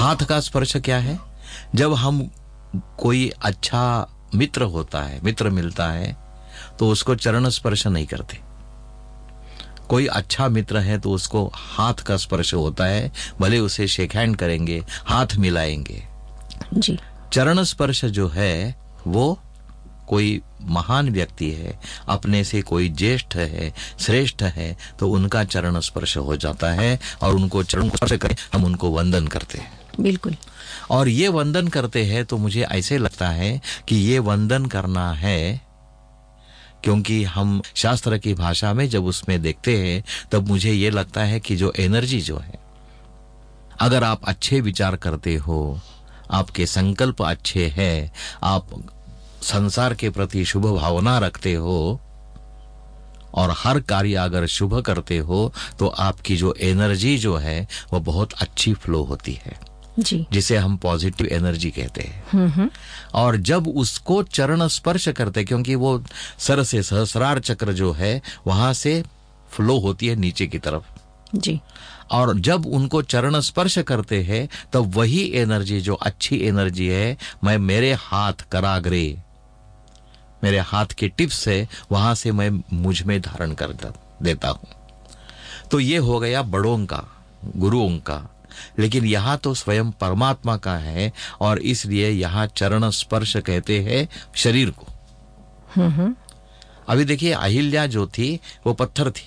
हाथ का स्पर्श क्या है? जब हम कोई अच्छा मित्र होता है, मित्र मिलता है, तो उसको चरण स्पर्श नहीं करते। कोई अच्छा मित्र है तो उसको हाथ का स्पर्श होता है, भले उसे शेक हैंड करेंगे, हाथ मिलाएंगे जी। चरण स्पर्श जो है वो कोई महान व्यक्ति है, अपने से कोई ज्येष्ठ है, श्रेष्ठ है, तो उनका चरण स्पर्श हो जाता है और उनको चरण स्पर्श करें, हम उनको वंदन करते हैं। बिल्कुल। और ये वंदन करते हैं तो मुझे ऐसे लगता है कि ये वंदन करना है, क्योंकि हम शास्त्र की भाषा में जब उसमें देखते हैं तब मुझे ये लगता है कि जो एनर्जी जो है, अगर आप अच्छे विचार करते हो, आपके संकल्प अच्छे हैं, आप संसार के प्रति शुभ भावना रखते हो और हर कार्य अगर शुभ करते हो तो आपकी जो एनर्जी जो है वो बहुत अच्छी फ्लो होती है जी, जिसे हम पॉजिटिव एनर्जी कहते हैं। और जब उसको चरण स्पर्श करते, क्योंकि वो सर से सहस्रार चक्र जो है वहां से फ्लो होती है नीचे की तरफ जी, और जब उनको चरण स्पर्श करते हैं तब वही एनर्जी जो अच्छी एनर्जी है, मैं मेरे हाथ कराग्रे, मेरे हाथ के टिप्स से वहां से मैं मुझ में धारण कर देता हूं। तो ये हो गया बड़ों का, गुरुओं का। लेकिन यहाँ तो स्वयं परमात्मा का है और इसलिए यहाँ चरण स्पर्श कहते हैं शरीर को। अभी देखिए अहिल्या जो थी वो पत्थर थी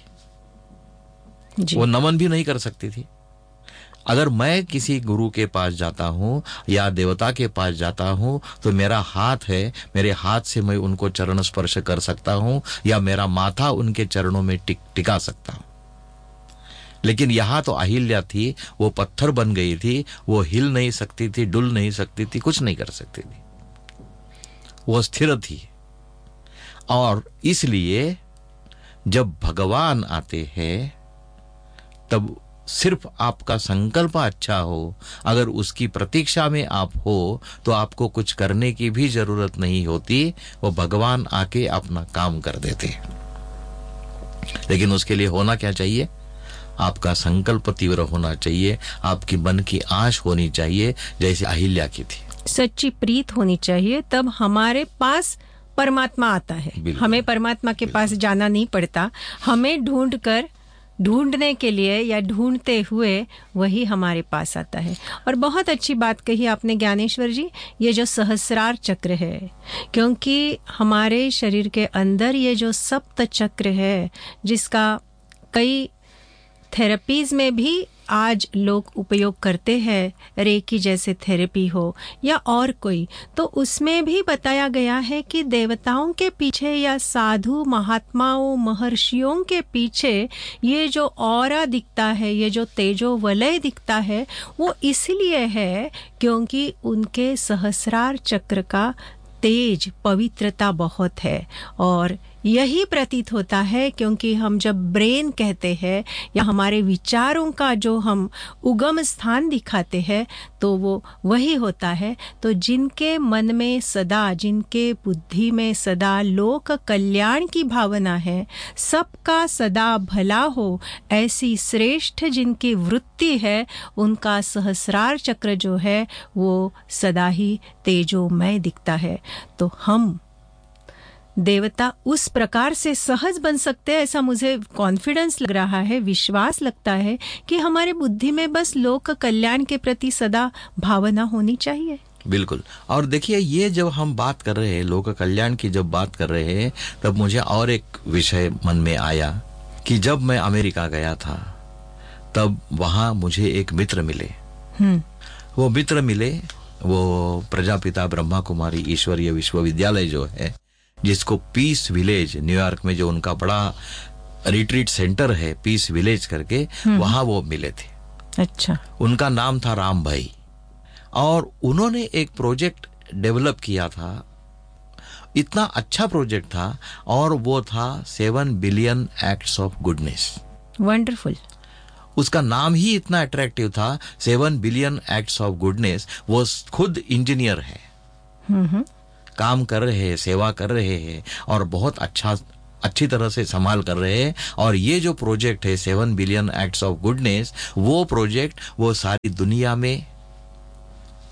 जी। वो नमन भी नहीं कर सकती थी। अगर मैं किसी गुरु के पास जाता हूं या देवता के पास जाता हूं तो मेरा हाथ है, मेरे हाथ से मैं उनको चरण स्पर्श कर सकता हूं या मेरा माथा उनके चरणों में टिका सकता हूं। लेकिन यहां तो अहिल्या थी, वो पत्थर बन गई थी, वो हिल नहीं सकती थी, डुल नहीं सकती थी, कुछ नहीं कर सकती थी, वो स्थिर थी। और इसलिए जब भगवान आते हैं तब सिर्फ आपका संकल्प अच्छा हो, अगर उसकी प्रतीक्षा में आप हो तो आपको कुछ करने की भी जरूरत नहीं होती, वो भगवान आके अपना काम कर देते हैं। लेकिन उसके लिए होना क्या चाहिए? आपका संकल्प तीव्र होना चाहिए, आपकी मन की आश होनी चाहिए, जैसे अहिल्या की थी। सच्ची प्रीत होनी चाहिए, तब हमारे पास परमात्मा आता है। हमें परमात्मा के पास जाना नहीं पड़ता, हमें ढूंढने के लिए या ढूंढते हुए वही हमारे पास आता है। और बहुत अच्छी बात कही आपने ज्ञानेश्वर जी, ये जो सहस्रार चक्र है, क्योंकि हमारे शरीर के अंदर ये जो सप्त चक्र है, जिसका कई थेरेपीज में भी आज लोग उपयोग करते हैं, रेकी जैसे थेरेपी हो या और कोई, तो उसमें भी बताया गया है कि देवताओं के पीछे या साधु महात्माओं महर्षियों के पीछे ये जो ऑरा दिखता है, ये जो तेजो वलय दिखता है, वो इसलिए है क्योंकि उनके सहस्रार चक्र का तेज, पवित्रता बहुत है। और यही प्रतीत होता है क्योंकि हम जब ब्रेन कहते हैं या हमारे विचारों का जो हम उगम स्थान दिखाते हैं तो वो वही होता है। तो जिनके मन में सदा, जिनके बुद्धि में सदा लोक कल्याण की भावना है, सबका सदा भला हो, ऐसी श्रेष्ठ जिनकी वृत्ति है, उनका सहस्रार चक्र जो है वो सदा ही तेजोमय दिखता है। तो हम देवता उस प्रकार से सहज बन सकते हैं, ऐसा मुझे कॉन्फिडेंस लग रहा है, विश्वास लगता है कि हमारे बुद्धि में बस लोक कल्याण के प्रति सदा भावना होनी चाहिए। बिल्कुल। और देखिए, ये जब हम बात कर रहे हैं, लोक कल्याण की जब बात कर रहे हैं, तब मुझे और एक विषय मन में आया कि जब मैं अमेरिका गया था तब वहां मुझे एक मित्र मिले। वो मित्र मिले, वो प्रजापिता ब्रह्मा कुमारी ईश्वरीय विश्वविद्यालय जो है, जिसको पीस विलेज, न्यूयॉर्क में जो उनका बड़ा रिट्रीट सेंटर है पीस विलेज करके, वहां वो मिले थे। अच्छा। उनका नाम था राम भाई और उन्होंने एक प्रोजेक्ट डेवलप किया था, इतना अच्छा प्रोजेक्ट था और वो था 7 billion acts of goodness. Wonderful. उसका नाम ही इतना अट्रैक्टिव था, 7 बिलियन एक्ट्स ऑफ गुडनेस। वो खुद इंजीनियर है, काम कर रहे हैं, सेवा कर रहे हैं और बहुत अच्छी तरह से संभाल कर रहे हैं। और ये जो प्रोजेक्ट है 7 बिलियन एक्ट्स ऑफ गुडनेस, वो प्रोजेक्ट वो सारी दुनिया में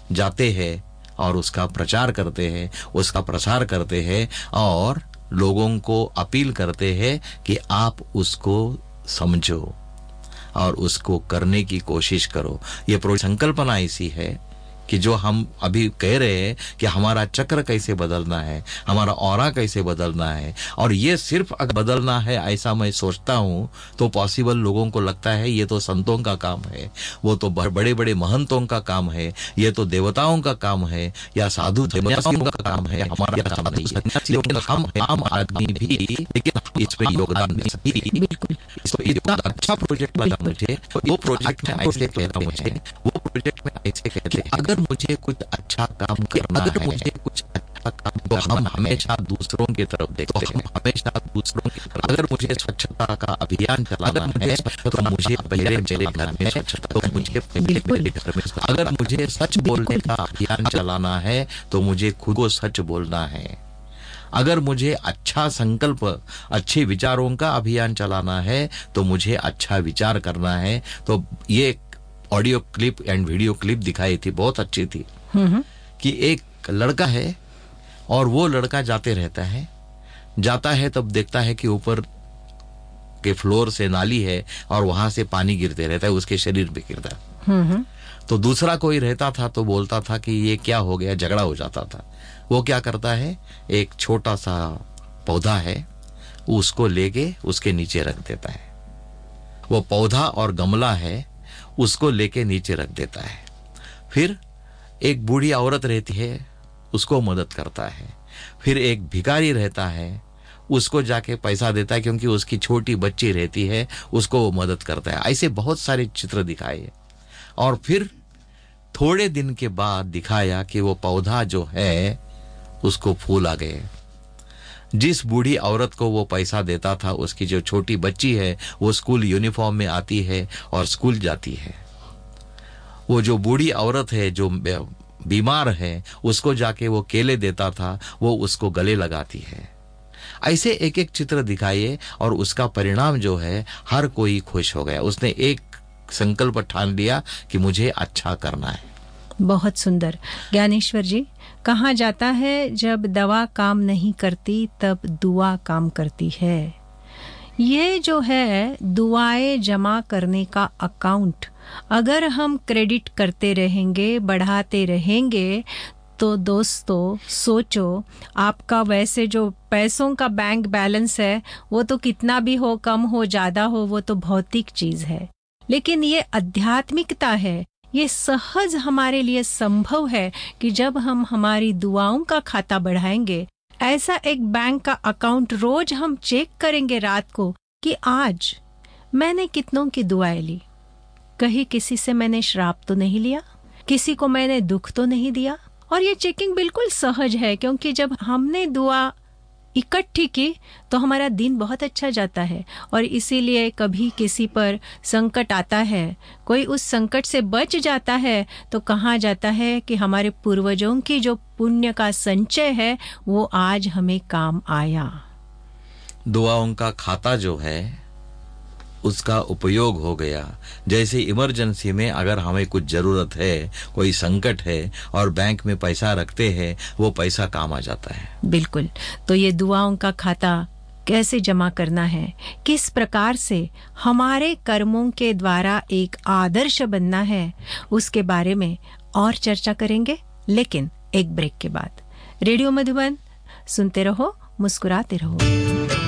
जाते हैं और उसका प्रचार करते हैं, उसका प्रसार करते हैं और लोगों को अपील करते हैं कि आप उसको समझो और उसको करने की कोशिश करो। ये संकल्पना ऐसी है कि जो हम अभी कह रहे हैं कि हमारा चक्र कैसे बदलना है, हमारा ऑरा कैसे बदलना है, और ये सिर्फ अगर बदलना है ऐसा मैं सोचता हूँ तो पॉसिबल लोगों को लगता है ये तो संतों का काम है, वो तो बड़े बड़े महंतों का काम है, ये तो देवताओं का काम है या साधु सन्यासियों का काम है, हमारा काम नहीं है। लेकिन हम आम आदमी भी लेकिन इसमें योगदान दे सकते हैं। तो इतना अच्छा प्रोजेक्ट लगा मुझे। वो प्रोजेक्ट में ऐसे कहते हैं, वो प्रोजेक्ट में ऐसे कहते हैं अगर मुझे कुछ अच्छा काम करना है, अगर मुझे कुछ अच्छा काम तो हम हमेशा दूसरों की तरफ देखते हैं, हमेशा दूसरों की तरफ। अगर मुझे स्वच्छता का अभियान चलाना है तो मुझे पहले मेरे घर में स्वच्छता, तो मुझे पहले मेरे घर में। अगर मुझे सच बोलने का अभियान चलाना है तो मुझे खुद को सच बोलना है। अगर मुझे अच्छा संकल्प, अच्छे विचारों का अभियान चलाना है तो मुझे अच्छा विचार करना है। तो ये audio clip and video clip दिखाई थी, बहुत अच्छी थी कि एक लड़का है और वो लड़का जाता है तब देखता है कि ऊपर के फ्लोर से नाली है और वहां से पानी गिरते रहता है, उसके शरीर पे गिरता है। तो दूसरा कोई रहता था तो बोलता था कि ये क्या हो गया, झगड़ा हो जाता था। वो क्या करता है, एक छोटा सा पौधा है उसको लेके उसके नीचे रख देता है। वो पौधा और गमला है उसको लेके नीचे रख देता है। फिर एक बूढ़ी औरत रहती है उसको मदद करता है। फिर एक भिखारी रहता है उसको जाके पैसा देता है क्योंकि उसकी छोटी बच्ची रहती है, उसको वो मदद करता है। ऐसे बहुत सारे चित्र दिखाए और फिर थोड़े दिन के बाद दिखाया कि वो पौधा जो है उसको फूल आ गए। जिस बूढ़ी औरत को वो पैसा देता था उसकी जो छोटी बच्ची है वो स्कूल यूनिफॉर्म में आती है और स्कूल जाती है। वो जो बूढ़ी औरत है जो बीमार है उसको जाके वो केले देता था, वो उसको गले लगाती है। ऐसे एक एक चित्र दिखाइए और उसका परिणाम जो है हर कोई खुश हो गया। उसने एक संकल्प ठान लिया कि मुझे अच्छा करना है। बहुत सुंदर। ज्ञानेश्वर जी, कहा जाता है जब दवा काम नहीं करती तब दुआ काम करती है। ये जो है दुआएं जमा करने का अकाउंट अगर हम क्रेडिट करते रहेंगे, बढ़ाते रहेंगे तो दोस्तों सोचो, आपका वैसे जो पैसों का बैंक बैलेंस है वो तो कितना भी हो, कम हो, ज्यादा हो, वो तो भौतिक चीज है। लेकिन ये आध्यात्मिकता है, ये सहज हमारे लिए संभव है कि जब हम हमारी दुआओं का खाता बढ़ाएंगे, ऐसा एक बैंक का अकाउंट रोज हम चेक करेंगे रात को कि आज मैंने कितनों की दुआएं ली, कहीं किसी से मैंने श्राप तो नहीं लिया, किसी को मैंने दुख तो नहीं दिया। और ये चेकिंग बिल्कुल सहज है क्योंकि जब हमने दुआ इकट्ठी की तो हमारा दिन बहुत अच्छा जाता है। और इसीलिए कभी किसी पर संकट आता है, कोई उस संकट से बच जाता है तो कहा जाता है कि हमारे पूर्वजों की जो पुण्य का संचय है वो आज हमें काम आया। दुआओं का खाता जो है उसका उपयोग हो गया। जैसे इमरजेंसी में अगर हमें कुछ जरूरत है, कोई संकट है और बैंक में पैसा रखते हैं, वो पैसा काम आ जाता है। बिल्कुल। तो ये दुआओं का खाता कैसे जमा करना है, किस प्रकार से हमारे कर्मों के द्वारा एक आदर्श बनना है, उसके बारे में और चर्चा करेंगे, लेकिन एक ब्रेक के बाद। रेडियो मधुबन सुनते रहो, मुस्कुराते रहो।